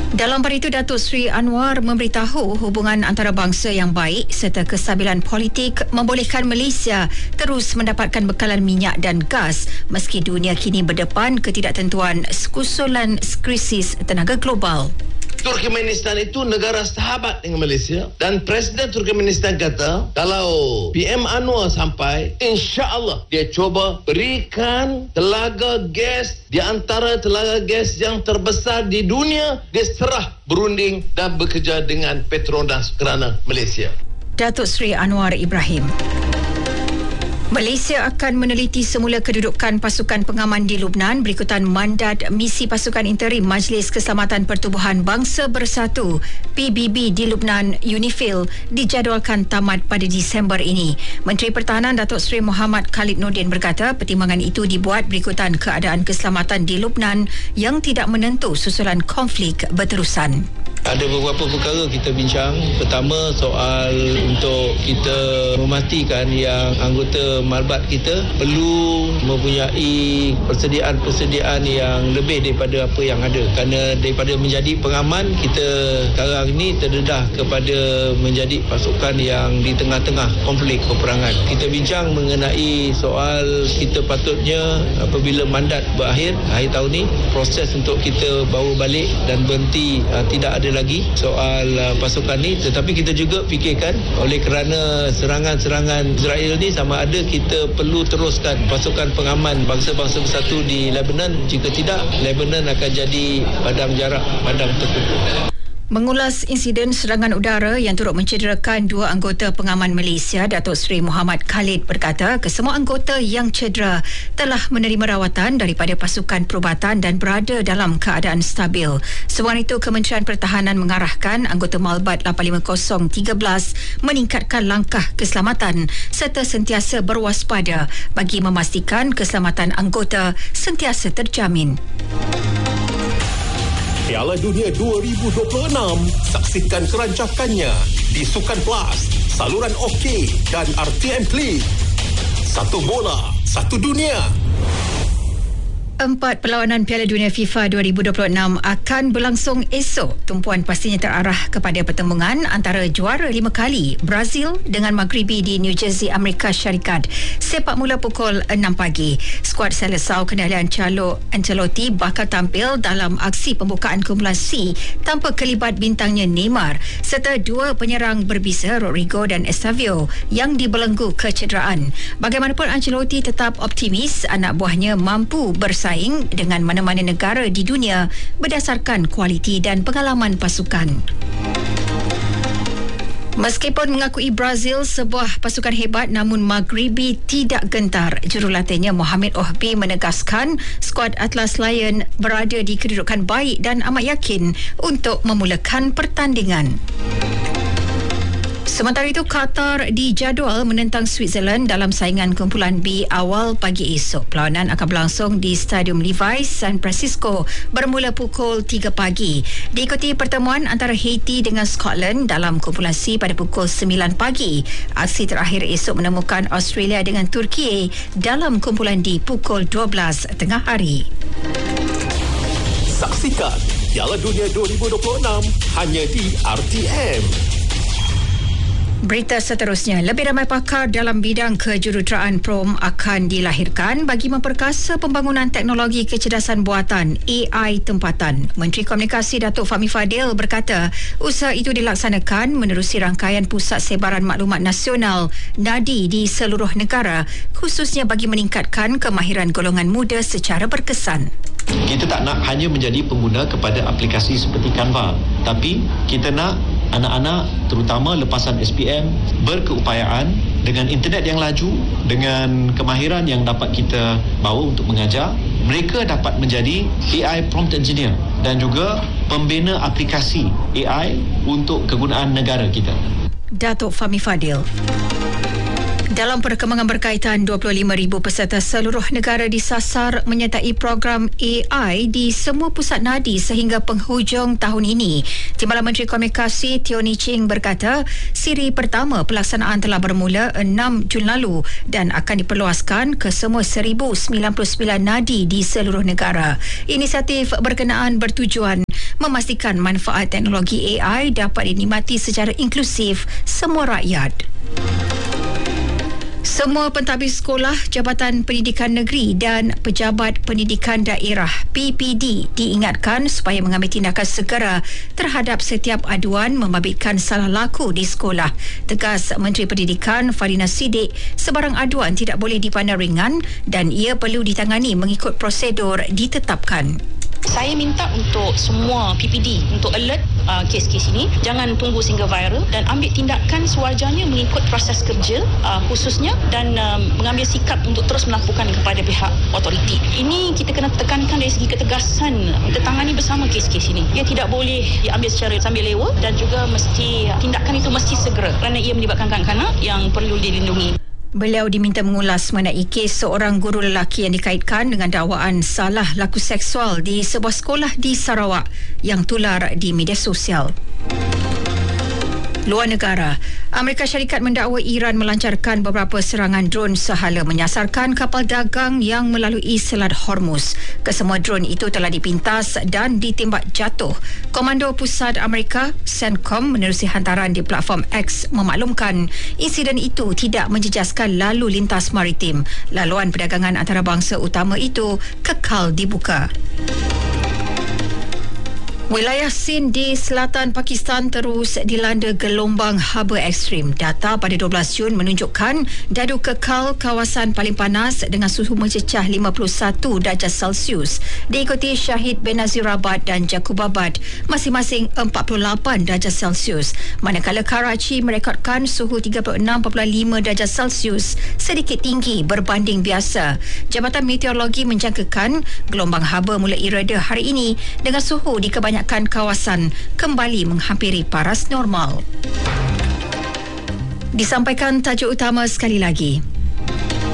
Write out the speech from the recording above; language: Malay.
Dalam pada itu, Datuk Seri Anwar memberitahu hubungan antarabangsa yang baik serta kestabilan politik membolehkan Malaysia terus mendapatkan bekalan minyak dan gas meski dunia kini berdepan ketidaktentuan susulan krisis tenaga global. Turkmenistan itu negara sahabat dengan Malaysia dan Presiden Turkmenistan kata kalau PM Anwar sampai, insya-Allah dia cuba berikan telaga gas di antara telaga gas yang terbesar di dunia, dia serah berunding dan bekerja dengan Petronas kerana Malaysia. Datuk Seri Anwar Ibrahim. Malaysia akan meneliti semula kedudukan pasukan pengaman di Lubnan berikutan mandat misi pasukan interim Majlis Keselamatan Pertubuhan Bangsa Bersatu PBB di Lubnan UNIFIL dijadualkan tamat pada Disember ini. Menteri Pertahanan Datuk Seri Muhammad Khalid Nordin berkata pertimbangan itu dibuat berikutan keadaan keselamatan di Lubnan yang tidak menentu susulan konflik berterusan. Ada beberapa perkara kita bincang. Pertama, soal untuk kita memastikan yang anggota malbat kita perlu mempunyai persediaan yang lebih daripada apa yang ada. Kerana daripada menjadi pengaman, kita sekarang ini terdedah kepada menjadi pasukan yang di tengah-tengah konflik peperangan. Kita bincang mengenai soal kita patutnya apabila mandat berakhir akhir tahun ini, proses untuk kita bawa balik dan berhenti tidak ada lagi soal pasukan ni. Tetapi kita juga fikirkan oleh kerana serangan-serangan Israel ni, sama ada kita perlu teruskan pasukan pengaman bangsa-bangsa bersatu di Lebanon. Jika tidak, Lebanon akan jadi padang jarak, padang tertutup. Mengulas insiden serangan udara yang turut mencederakan dua anggota pengaman Malaysia, Datuk Seri Muhammad Khalid berkata kesemua anggota yang cedera telah menerima rawatan daripada pasukan perubatan dan berada dalam keadaan stabil. Selain itu, Kementerian Pertahanan mengarahkan anggota Malbat 85013 meningkatkan langkah keselamatan serta sentiasa berwaspada bagi memastikan keselamatan anggota sentiasa terjamin. Piala Dunia 2026. Saksikan kerancakannya di Sukan Plus, saluran OK dan RTM Klik. Satu bola, satu dunia. 4 perlawanan Piala Dunia FIFA 2026 akan berlangsung esok. Tumpuan pastinya terarah kepada pertembungan antara juara 5 kali Brazil dengan Maghribi di New Jersey, Amerika Syarikat. Sepak mula pukul 6 pagi. Skuad Seleção kendalian Carlo Ancelotti bakal tampil dalam aksi pembukaan kumpulan C tanpa kelibat bintangnya Neymar serta dua penyerang berbisa Rodrigo dan Estavio yang dibelenggu kecederaan. Bagaimanapun, Ancelotti tetap optimis anak buahnya mampu bersaing dengan mana-mana negara di dunia berdasarkan kualiti dan pengalaman pasukan. Meskipun mengakui Brazil sebuah pasukan hebat, namun Maghribi tidak gentar. Jurulatihnya Mohamed Ohbi menegaskan skuad Atlas Lion berada di kedudukan baik dan amat yakin untuk memulakan pertandingan. Sementara itu, Qatar dijadual menentang Switzerland dalam saingan kumpulan B awal pagi esok. Perlawanan akan berlangsung di Stadium Levi's, San Francisco bermula pukul 3 pagi. Diikuti pertemuan antara Haiti dengan Scotland dalam kumpulan C pada pukul 9 pagi. Aksi terakhir esok menemukan Australia dengan Turki dalam kumpulan D pukul 12 tengah hari. Saksikan Piala Dunia 2026 hanya di RTM. Berita seterusnya, lebih ramai pakar dalam bidang kejuruteraan PROM akan dilahirkan bagi memperkasa pembangunan teknologi kecerdasan buatan AI tempatan. Menteri Komunikasi Datuk Fahmi Fadil berkata usaha itu dilaksanakan menerusi rangkaian Pusat Sebaran Maklumat Nasional NADI di seluruh negara, khususnya bagi meningkatkan kemahiran golongan muda secara berkesan. Kita tak nak hanya menjadi pengguna kepada aplikasi seperti Canva, tapi kita nak anak-anak terutama lepasan SPM berkeupayaan dengan internet yang laju, dengan kemahiran yang dapat kita bawa untuk mengajar. Mereka dapat menjadi AI prompt engineer dan juga pembina aplikasi AI untuk kegunaan negara kita. Datuk Fahmi Fadil. Dalam perkembangan berkaitan, 25,000 peserta seluruh negara disasar menyertai program AI di semua pusat nadi sehingga penghujung tahun ini. Timbalan Menteri Komunikasi Tioni Ching berkata, siri pertama pelaksanaan telah bermula 6 Jun lalu dan akan diperluaskan ke semua 1,099 nadi di seluruh negara. Inisiatif berkenaan bertujuan memastikan manfaat teknologi AI dapat dinikmati secara inklusif semua rakyat. Semua pentadbir sekolah, Jabatan Pendidikan Negeri dan Pejabat Pendidikan Daerah PPD diingatkan supaya mengambil tindakan segera terhadap setiap aduan membabitkan salah laku di sekolah. Tegas Menteri Pendidikan Fadina Siddiq, sebarang aduan tidak boleh dipandang ringan dan ia perlu ditangani mengikut prosedur ditetapkan. Saya minta untuk semua PPD untuk alert kes-kes ini, jangan tunggu sehingga viral dan ambil tindakan sewajarnya mengikut proses kerja khususnya dan mengambil sikap untuk terus melaporkan kepada pihak otoriti. Ini kita kena tekankan dari segi ketegasan untuk tangani bersama kes-kes ini. Ia tidak boleh diambil secara sambil lewa dan juga mesti tindakan itu mesti segera kerana ia melibatkan kanak-kanak yang perlu dilindungi. Beliau diminta mengulas mengenai kes seorang guru lelaki yang dikaitkan dengan dakwaan salah laku seksual di sebuah sekolah di Sarawak yang tular di media sosial. Luar negara, Amerika Syarikat mendakwa Iran melancarkan beberapa serangan drone sehala menyasarkan kapal dagang yang melalui Selat Hormuz. Kesemua drone itu telah dipintas dan ditembak jatuh. Komando Pusat Amerika, CENTCOM, menerusi hantaran di platform X memaklumkan insiden itu tidak menjejaskan lalu lintas maritim. Laluan perdagangan antarabangsa utama itu kekal dibuka. Wilayah Sindh di selatan Pakistan terus dilanda gelombang haba ekstrim. Data pada 12 Jun menunjukkan dadu kekal kawasan paling panas dengan suhu mencecah 51 darjah Celsius. Diikuti Shahid Benazirabad dan Jacobabad masing-masing 48 darjah Celsius. Manakala Karachi merekodkan suhu 36.5 darjah Celsius, sedikit tinggi berbanding biasa. Jabatan Meteorologi menjangkakan gelombang haba mulai reda hari ini dengan suhu di kebanyakan kawasan kembali menghampiri paras normal. Disampaikan tajuk utama sekali lagi.